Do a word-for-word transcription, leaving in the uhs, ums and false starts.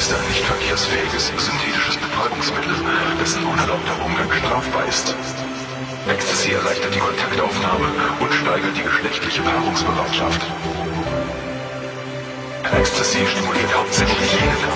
ist ein nicht verkehrsfähiges synthetisches Betäubungsmittel, dessen unerlaubter Umgang strafbar ist. Ecstasy erleichtert die Kontaktaufnahme und steigert die geschlechtliche Paarungsbereitschaft. Ecstasy stimuliert hauptsächlich jene